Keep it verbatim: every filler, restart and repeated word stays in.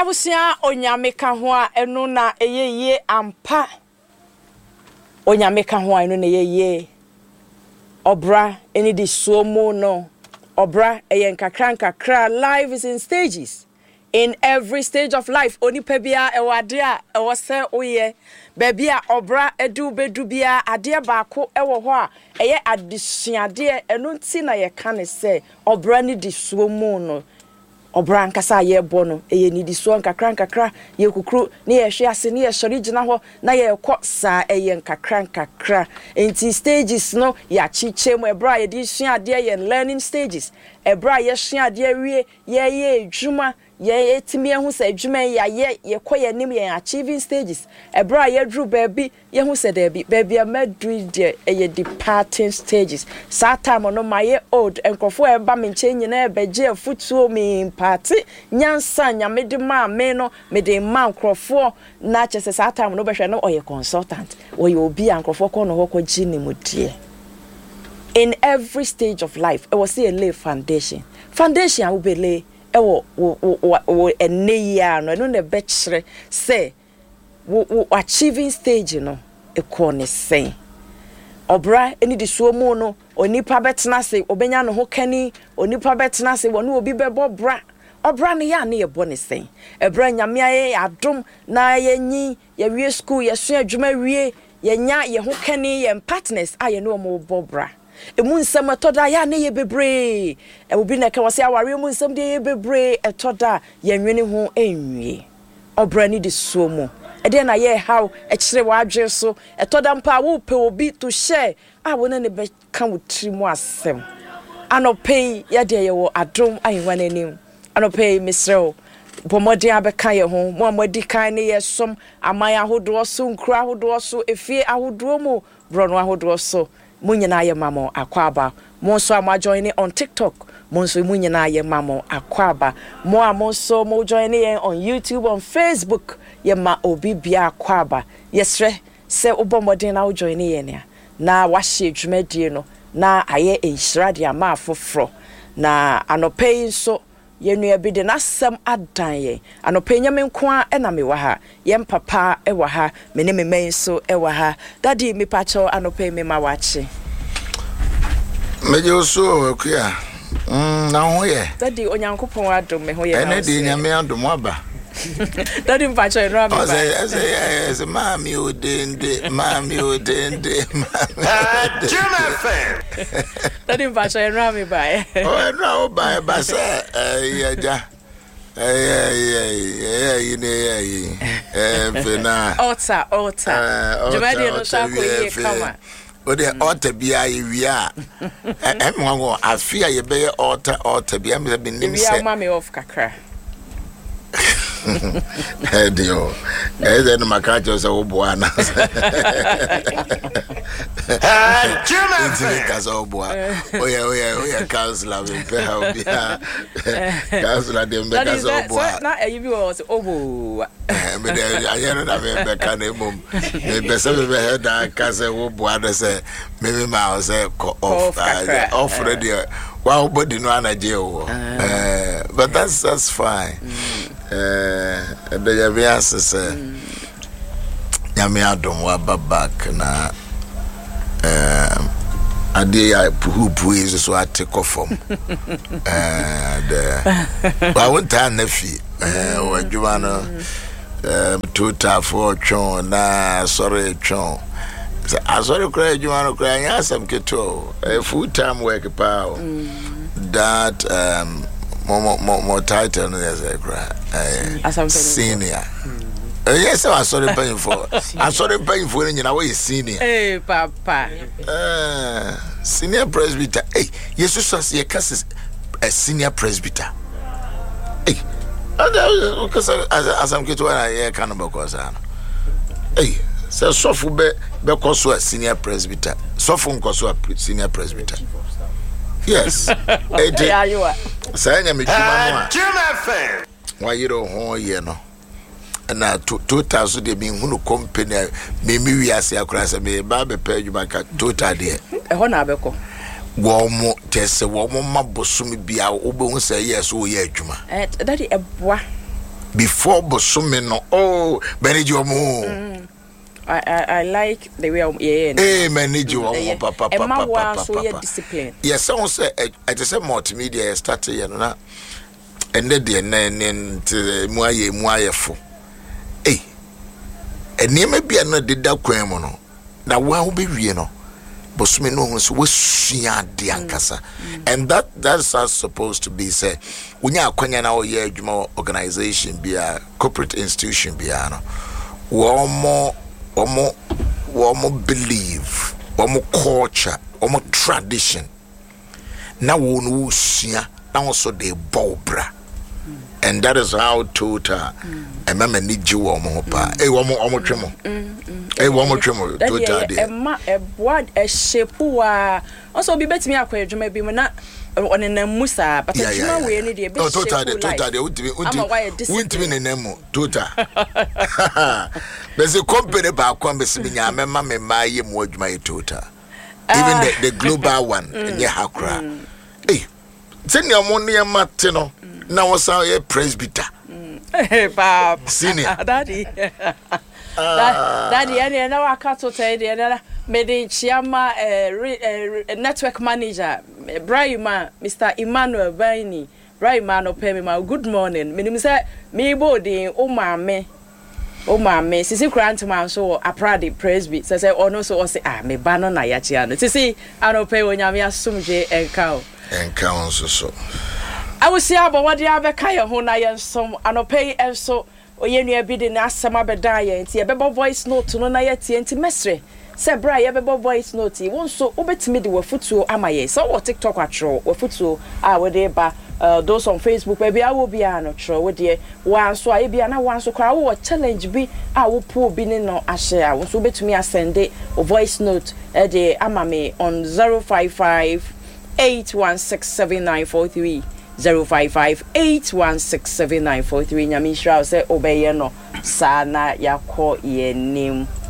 Abusia onyame ka ho a eno na eyeye ampa. Onyame ka ho a eno na eyeye. Obra eni di suomo no. Obra eyen kakra kakra. Life is in stages. In every stage of life, oni pebia ewade a ewo se oye. Baby a obra edu bedu bia ade baako ewo ho a eye adesuade eno nti na ye ka ne se obra ni di suomo no. Obra nkasa ye bo no eye ni di so nkakra nkakra ye kukuru ne ye hwe ase ne ye sori gina ho na ye kɔ sa eye nkakra nkakra enti stages no ya chiche mu ebra ye di sua ade ye learning stages ebra ye sua ade wie ye ye adwuma ye etimi ehu se adwuma ya ye ye kɔ ye nim ye achieving stages ebra ye dru baby ye hu se da bi baby a madri de eye departing stages sa time no my ye old enkofo e ba me nche nyina e beje afutuo mi party nyansa nyame de ma me no me de ma nkrofo na chese sa time no behwe no oye consultant oye obi ankrofo ko no hoko gini mu de in every stage of life it was say a lay foundation foundation will be lay ewo wo eneya no no ne bechere say wo achieving stage no e ko ne sen obra eni di suomo no onipa betena se obenya no ho kani onipa betena se wo no obi bebo bra obra ne ya ne ye bo ne sen ebra nyame aye adom na ye nyi ye wie school ye so adwuma wie ye nya ye ho kani ye partners aye no mo bobra emu nsem etoda ya ne ye bebre e obi na ka wose aware emu nsem de ye bebre etoda ye nwene ho enwie obra ni di suomo e de na ye how e kire wa adwe so etoda mpa wo pe obi to share a wona ne be ka wo trimu asem anope ye de ye wo adom ayewa nanim anope misreo bomodi abeka ye ho mo amadi kan ne ye som aman ahodo so nkura ahodo so efie ahodo mu brono ahodo so munyina ye mamo akwaba mo so am join on TikTok mo so munyina ye mamo akwaba mo am so mo join ye on YouTube on Facebook ye ma obi bia akwaba yesre se obomodin na wo join ye ne na wa hye dwumadie no na aye enhira de ama afoforo na anopei so ye nua bi de nasem adan ye anopei nyame nko a na me wa ha ye mpapa e wa ha me ne me men so e wa ha daddy me pacho anopei me ma wachi meje so akua mm na ho ye daddy onyankopon adom me ho ye ene de nyame adom aba daddy mpacho e no aba say say say mami odende mami odende Juma fan daddy mpacho e no aba ba oh no ba ba say eh ja eh eh eh ne eh eh fena ota ota jumadi no sha ko ye kama ode ota bia ye wia em wango afia ye be ota ota bia me be nim se bia mama of kakra eh dio eh then makacho se wo boa na ah Juma fan kazo boa oya oya oya counselor me pe ha obi ha counselor dem be kazo boa na e bi wo se obo eh me de ayero na me be ka na mum me be se me he da ka se wo boa de se me me ma se off off radio wow body no anaje wo eh but that's that's fine eh the yabias say nyame adom wa babak na eh ade ya puhu is so ateko from eh the ba wonta na fi eh wadwuma no eh total for chon na sorry chon asori kra adwuma no kra nya asem keto eh full time work pa that um more more more title no yes eh senior eh yes I sorry paying for I sorry paying for nyina we senior eh papa eh senior presbyter eh yesu so ye case a senior presbyter eh because as I'm keto na ye kan ba ko sa eh so sofu be be ko so a senior presbyter sofu nko so a senior presbyter. Yes. Yeah, you are. Say nya me djuma no a. Juma fan. Wa yiro ho ye no. Na total so de bi hunu company me mi wi ase akura se me ba be pa djuma ka total de. E ho na abeko. Wo mo tese wo mo maboso me bia wo be hu se yes wo ye adwuma. Eh daddy eboa. before bosome no oh manage your mo I, I I like the way I'm yeah. Hey, manage your own papa papa papa. So you discipline. Yes, someone say I just say multimedia started you know and then the and to muaye muaye fo. Hey, and near maybe I not did that quemono. Now why will be we no? Bosome no so we sua de ankasa. And that that's how supposed to be say. When you are kwanya na o ye adwuma organization be a corporate institution be a no. One more Omo, omo believe, omo culture, omo tradition. Na wonu usia, na also de bobra, and that is how Tota. I remember need you omo pa. Hey, omo omo tremo. Hey, omo tremo. Tota de. Emma, a board a shape wa. Also, be better me akwe juma be na. On in a musa, but a juma we need a bit. Oh, Tota de, Tota de. Untimi, untimi, untimi nemo. Tota. There's a company back one besiminya mema me maye mo adwuma ye Tota. Even the, the global one nye hakra. Eh. Senior money mate no. Na wasa ye presbyter. Eh pap. Senior. Daddy. Daddy any na waka to tell dey na me dey chiama eh network manager Brahima Mister Emmanuel Baini. Brahima no pay me ma good morning. Me nim say me body o ma me O ma me sisi grant man so aprade presby say say ono so o say ah me ba no na ya chia no sisi anope onyame asomje enka o enka on so so awusi abo wode abeka ye ho na ye nsom anope enso oyenua bi de na asema beda ye nti ye bebo voice note no na ye tie nti mesre say bra ye bebo voice note won so obetimi de wafutuo amaye so wo TikTok atro wafutuo a wode ba Uh, those on Facebook, maybe I will be an tro with ye one so I be an one so cry or challenge be I will pull bin no a share. Was be to me a send it or voice note a day amame on zero five five eight one six seven nine four three zero five five eight one six seven nine four three. Nyamisha say obey no sana ya ko ye name.